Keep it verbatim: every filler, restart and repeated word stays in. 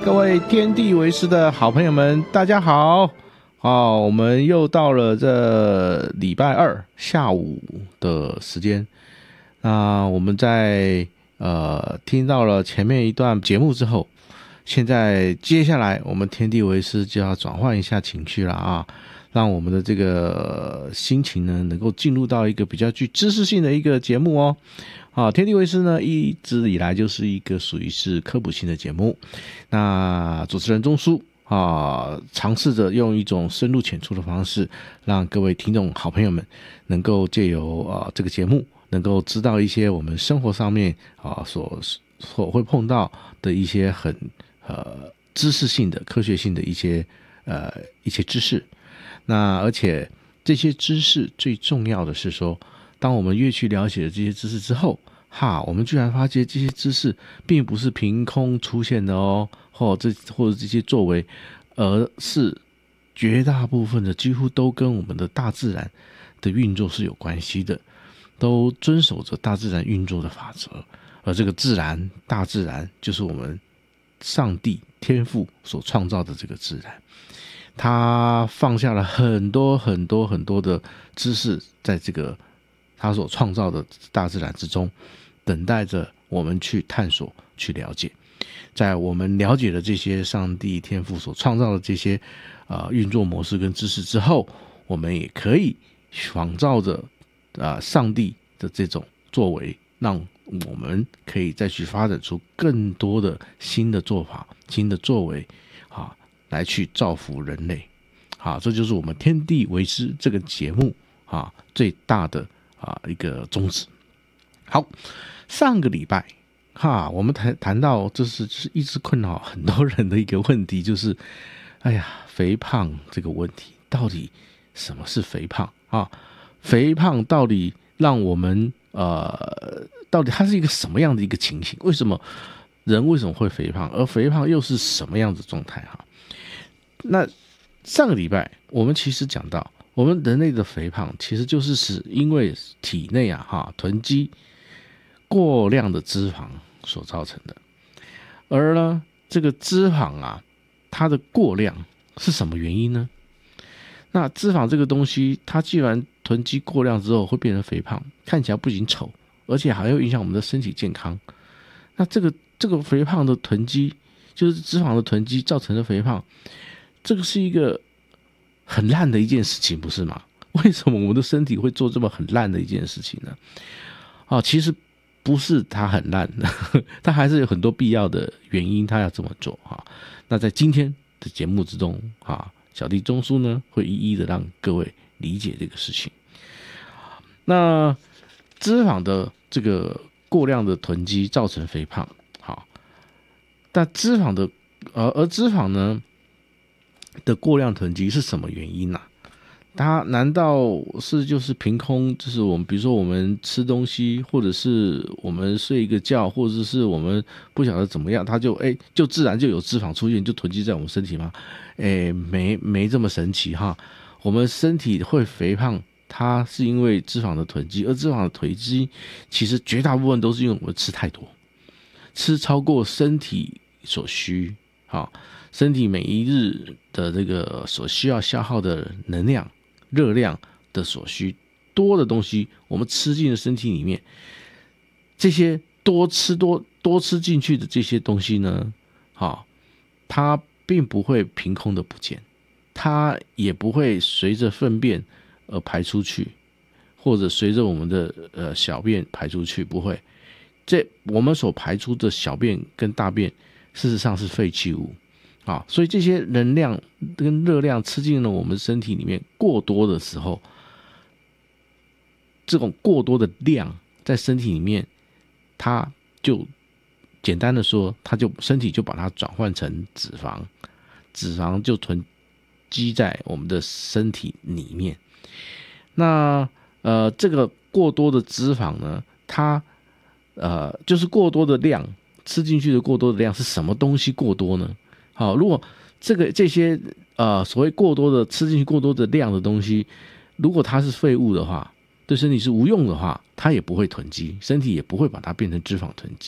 各位天地为师的好朋友们，大家好！哦，我们又到了这礼拜二下午的时间。那我们在呃听到了前面一段节目之后，现在接下来我们天地为师就要转换一下情绪了啊，让我们的这个心情呢能够进入到一个比较具知识性的一个节目哦。啊，天地为师呢一直以来就是一个属于是科普性的节目，那主持人钟叔啊，尝试着用一种深入浅出的方式，让各位听众好朋友们能够借由啊这个节目，能够知道一些我们生活上面啊所所会碰到的一些很呃知识性的、科学性的一些呃一些知识。那而且这些知识最重要的是说，当我们越去了解了这些知识之后，哈，我们居然发现这些知识并不是凭空出现的哦，或者这或者这些作为，而是绝大部分的几乎都跟我们的大自然的运作是有关系的，都遵守着大自然运作的法则。而这个自然，大自然就是我们上帝天父所创造的这个自然，他放下了很多很多很多的知识在这个他所创造的大自然之中，等待着我们去探索、去了解。在我们了解了这些上帝天父所创造的这些呃运作模式跟知识之后，我们也可以仿照着啊、呃、上帝的这种作为，让我们可以再去发展出更多的新的做法、新的作为啊，来去造福人类。好，这就是我们天地为师这个节目啊最大的啊一个宗旨。好，上个礼拜哈，我们谈谈到这是就是一直困扰很多人的一个问题，就是哎呀，肥胖这个问题，到底什么是肥胖啊？肥胖到底让我们呃，到底它是一个什么样的一个情形？为什么人为什么会肥胖？而肥胖又是什么样的状态？哈，那上个礼拜我们其实讲到，我们人类的肥胖其实就是是因为体内啊哈囤积过量的脂肪所造成的。而呢，这个脂肪啊，它的过量是什么原因呢？那脂肪这个东西，它既然囤积过量之后会变成肥胖，看起来不仅丑，而且还会影响我们的身体健康。那这个这个肥胖的囤积，就是脂肪的囤积造成的肥胖，这个是一个很烂的一件事情，不是吗？为什么我们的身体会做这么很烂的一件事情呢？啊，其实不是它很烂，它还是有很多必要的原因，它要这么做哈。那在今天的节目之中啊，小弟钟叔呢会一一的让各位理解这个事情。那脂肪的这个过量的囤积造成肥胖，好，但脂肪的而而脂肪呢的过量囤积是什么原因呢、啊？它难道是就是凭空，就是我们比如说我们吃东西，或者是我们睡一个觉，或者是我们不晓得怎么样，它就哎就自然就有脂肪出现，就囤积在我们身体吗？哎，没没这么神奇哈。我们身体会肥胖，它是因为脂肪的囤积，而脂肪的囤积其实绝大部分都是因为我们吃太多，吃超过身体所需，好，身体每一日的这个所需要消耗的能量。热量的所需多的东西，我们吃进了身体里面，这些多吃多多吃进去的这些东西呢，好，它并不会凭空的不见，它也不会随着粪便而排出去，或者随着我们的呃小便排出去，不会。这我们所排出的小便跟大便，事实上是废弃物。啊，所以这些能量跟热量吃进了我们身体里面过多的时候，这种过多的量在身体里面，它就简单的说，它就身体就把它转换成脂肪，脂肪就囤积在我们的身体里面。那呃，这个过多的脂肪呢，它呃就是过多的量吃进去的过多的量是什么东西过多呢？好，如果这个这些呃所谓过多的吃进去过多的量的东西，如果它是废物的话，对身体是无用的话，它也不会囤积，身体也不会把它变成脂肪囤积。